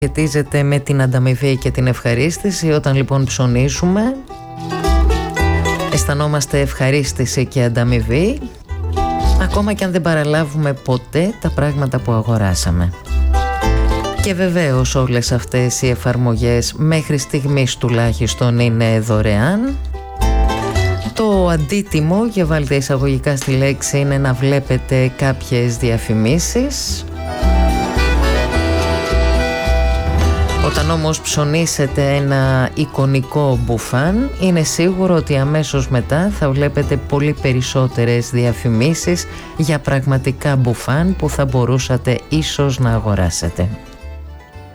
σχετίζεται με την ανταμοιβή και την ευχαρίστηση. Όταν λοιπόν ψωνίζουμε, αισθανόμαστε ευχαρίστηση και ανταμοιβή, ακόμα και αν δεν παραλάβουμε ποτέ τα πράγματα που αγοράσαμε. Και βεβαίως όλες αυτές οι εφαρμογές μέχρι στιγμής τουλάχιστον είναι δωρεάν. Το αντίτιμο, και βάλτε εισαγωγικά στη λέξη, είναι να βλέπετε κάποιες διαφημίσεις. Όταν όμως ψωνίσετε ένα εικονικό μπουφάν, είναι σίγουρο ότι αμέσως μετά θα βλέπετε πολύ περισσότερες διαφημίσεις για πραγματικά μπουφάν που θα μπορούσατε ίσως να αγοράσετε.